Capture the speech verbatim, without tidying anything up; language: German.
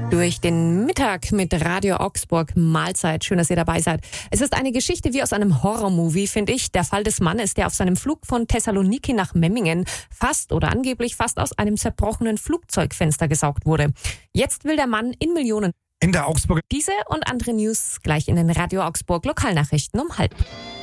Durch den Mittag mit Radio Augsburg Mahlzeit. Schön, dass ihr dabei seid. Es ist eine Geschichte wie aus einem Horrormovie, finde ich. Der Fall des Mannes, der auf seinem Flug von Thessaloniki nach Memmingen fast oder angeblich fast aus einem zerbrochenen Flugzeugfenster gesaugt wurde. Jetzt will der Mann in Millionen. In der Augsburger. Diese und andere News gleich in den Radio Augsburg Lokalnachrichten um halb.